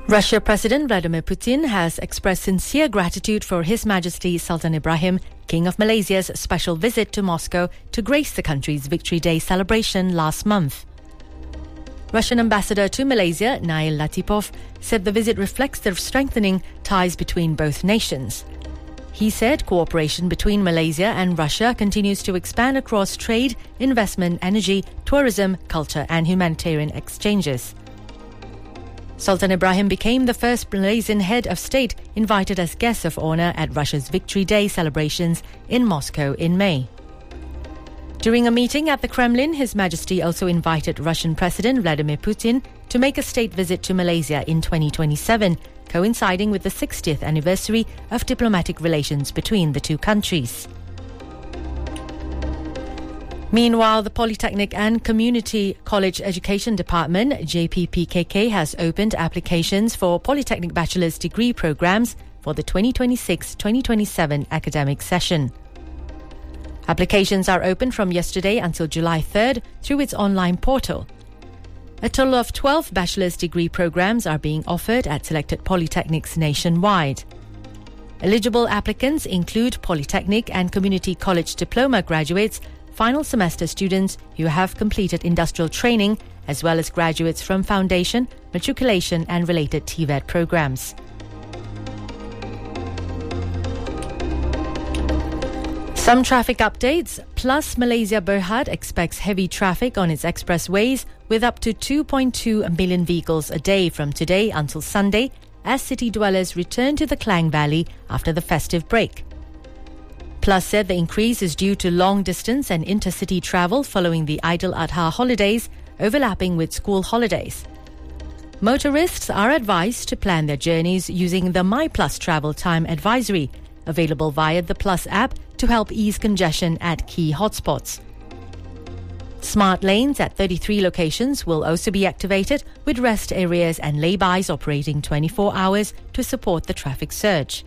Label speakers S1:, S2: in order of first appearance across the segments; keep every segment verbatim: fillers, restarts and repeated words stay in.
S1: Russia President Vladimir Putin has expressed sincere gratitude for His Majesty Sultan Ibrahim, King of Malaysia's special visit to Moscow to grace the country's Victory Day celebration last month. Russian ambassador to Malaysia, Nail Latifov, said the visit reflects the strengthening ties between both nations. He said cooperation between Malaysia and Russia continues to expand across trade, investment, energy, tourism, culture and humanitarian exchanges. Sultan Ibrahim became the first Malaysian head of state invited as guest of honor at Russia's Victory Day celebrations in Moscow in May. During a meeting at the Kremlin, His Majesty also invited Russian President Vladimir Putin to make a state visit to Malaysia in twenty twenty-seven, coinciding with the sixtieth anniversary of diplomatic relations between the two countries. Meanwhile, the Polytechnic and Community College Education Department, J P P K K, has opened applications for Polytechnic Bachelor's Degree programs for the twenty twenty-six twenty twenty-seven academic session. Applications are open from yesterday until July third through its online portal. A total of twelve bachelor's degree programs are being offered at selected polytechnics nationwide. Eligible applicants include Polytechnic and Community College Diploma graduates, final semester students who have completed industrial training, as well as graduates from foundation, matriculation and related T V E T programs. Some traffic updates. Plus, Malaysia Berhad expects heavy traffic on its expressways with up to two point two million vehicles a day from today until Sunday as city dwellers return to the Klang Valley after the festive break. Plus said the increase is due to long-distance and intercity travel following the Eid al-Adha holidays, overlapping with school holidays. Motorists are advised to plan their journeys using the MyPlus Travel Time Advisory, available via the Plus app to help ease congestion at key hotspots. Smart lanes at thirty-three locations will also be activated, with rest areas and laybys operating twenty-four hours to support the traffic surge.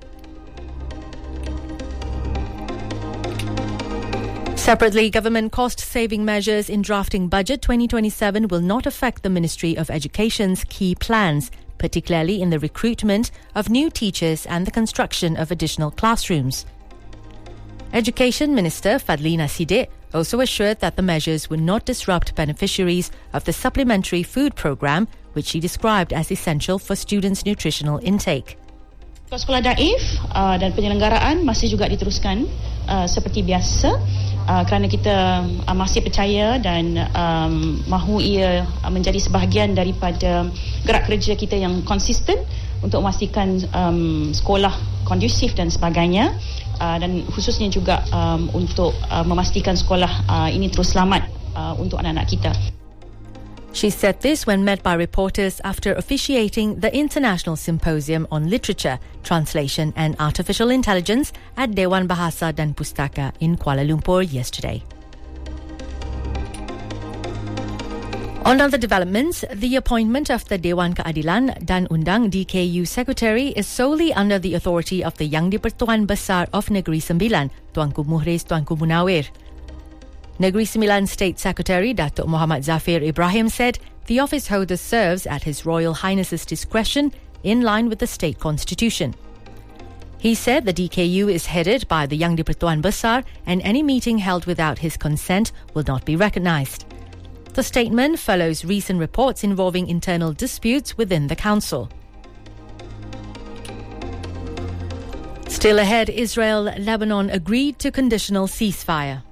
S1: Separately, government cost-saving measures in drafting Budget twenty twenty-seven will not affect the Ministry of Education's key plans, particularly in the recruitment of new teachers and the construction of additional classrooms. Education Minister Fadlina Siddiq also assured that the measures will not disrupt beneficiaries of the Supplementary Food Programme, which she described as essential for students' nutritional intake.
S2: Sekolah daif uh, dan penyelenggaraan masih juga diteruskan uh, seperti biasa uh, kerana kita uh, masih percaya dan um, mahu ia uh, menjadi sebahagian daripada gerak kerja kita yang konsisten untuk memastikan um, sekolah kondusif dan sebagainya, uh, dan khususnya juga um, untuk uh, memastikan sekolah uh, ini terus selamat uh, untuk anak-anak kita.
S1: She said this when met by reporters after officiating the International Symposium on Literature, Translation and Artificial Intelligence at Dewan Bahasa dan Pustaka in Kuala Lumpur yesterday. On other developments, the appointment of the Dewan Keadilan dan Undang D K U Secretary is solely under the authority of the Yang di-Pertuan Besar of Negeri Sembilan, Tuanku Muhriz Tuanku Munawir. Negeri Sembilan State Secretary Datuk Muhammad Zafir Ibrahim said the office holder serves at His Royal Highness's discretion in line with the state constitution. He said the D K U is headed by the Yang di-Pertuan Besar and any meeting held without his consent will not be recognised. The statement follows recent reports involving internal disputes within the council. Still ahead, Israel-Lebanon agreed to conditional ceasefire.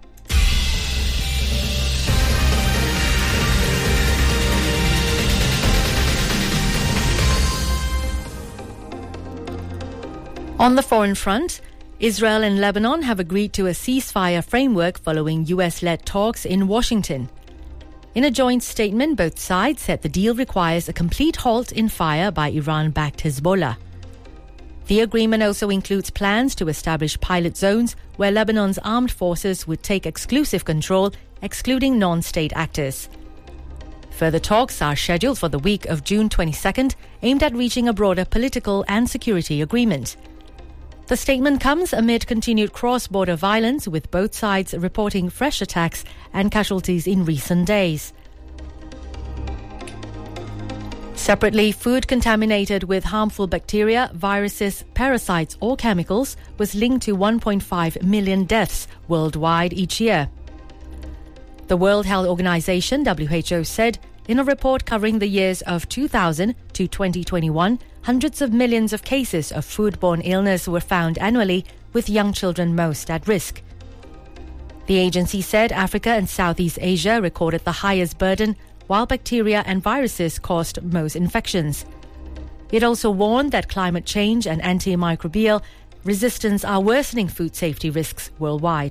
S1: On the foreign front, Israel and Lebanon have agreed to a ceasefire framework following U S-led talks in Washington. In a joint statement, both sides said the deal requires a complete halt in fire by Iran-backed Hezbollah. The agreement also includes plans to establish pilot zones where Lebanon's armed forces would take exclusive control, excluding non-state actors. Further talks are scheduled for the week of June twenty-second, aimed at reaching a broader political and security agreement. The statement comes amid continued cross-border violence, with both sides reporting fresh attacks and casualties in recent days. Separately, food contaminated with harmful bacteria, viruses, parasites or chemicals was linked to one point five million deaths worldwide each year. The World Health Organization, W H O, said in a report covering the years of two thousand to twenty twenty-one, hundreds of millions of cases of foodborne illness were found annually, with young children most at risk. The agency said Africa and Southeast Asia recorded the highest burden, while bacteria and viruses caused most infections. It also warned that climate change and antimicrobial resistance are worsening food safety risks worldwide.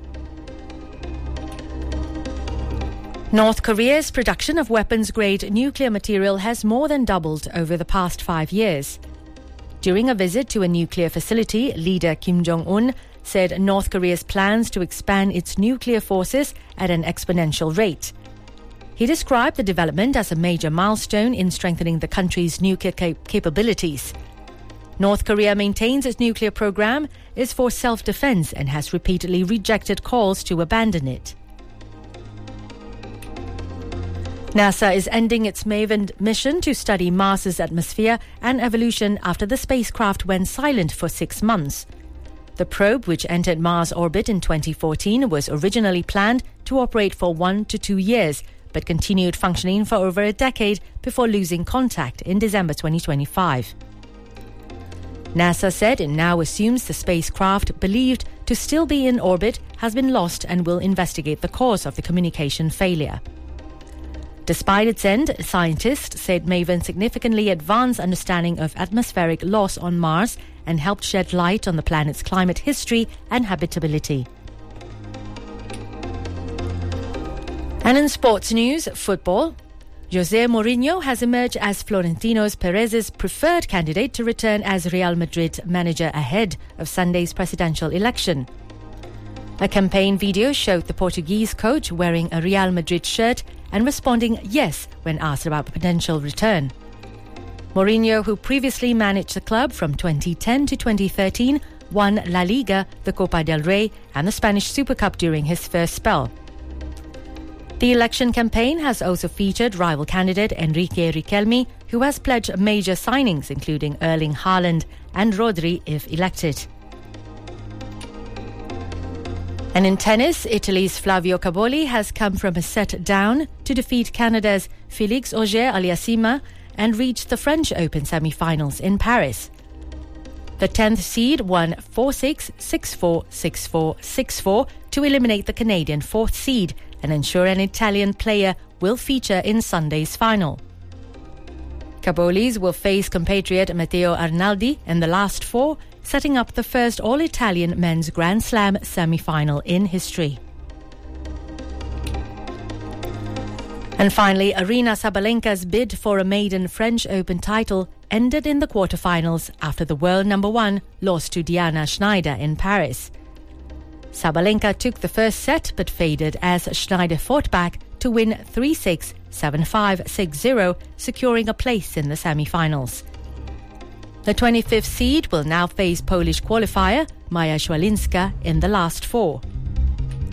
S1: North Korea's production of weapons-grade nuclear material has more than doubled over the past five years. During a visit to a nuclear facility, leader Kim Jong-un said North Korea's plans to expand its nuclear forces at an exponential rate. He described the development as a major milestone in strengthening the country's nuclear cap- capabilities. North Korea maintains its nuclear program is for self-defense and has repeatedly rejected calls to abandon it. NASA is ending its MAVEN mission to study Mars's atmosphere and evolution after the spacecraft went silent for six months. The probe, which entered Mars orbit in twenty fourteen, was originally planned to operate for one to two years, but continued functioning for over a decade before losing contact in December twenty twenty-five. NASA said it now assumes the spacecraft, believed to still be in orbit, has been lost and will investigate the cause of the communication failure. Despite its end, scientists said MAVEN significantly advanced understanding of atmospheric loss on Mars and helped shed light on the planet's climate history and habitability. And in sports news, football, Jose Mourinho has emerged as Florentino Perez's preferred candidate to return as Real Madrid manager ahead of Sunday's presidential election. A campaign video showed the Portuguese coach wearing a Real Madrid shirt and responding yes when asked about a potential return. Mourinho, who previously managed the club from twenty ten to twenty thirteen, won La Liga, the Copa del Rey and the Spanish Super Cup during his first spell. The election campaign has also featured rival candidate Enrique Riquelme, who has pledged major signings including Erling Haaland and Rodri if elected. And in tennis, Italy's Flavio Caboli has come from a set down to defeat Canada's Félix Auger-Aliassime and reach the French Open semi-finals in Paris. The tenth seed won four six, six four, six four, six four to eliminate the Canadian fourth seed and ensure an Italian player will feature in Sunday's final. Cabolis will face compatriot Matteo Arnaldi in the last four, setting up the first all-Italian men's Grand Slam semi-final in history. And finally, Aryna Sabalenka's bid for a maiden French Open title ended in the quarterfinals after the world number one lost to Diana Schneider in Paris. Sabalenka took the first set but faded as Schneider fought back to win three six, seven five, six zero, securing a place in the semi-finals. The twenty-fifth seed will now face Polish qualifier Maja Swalinska in the last four.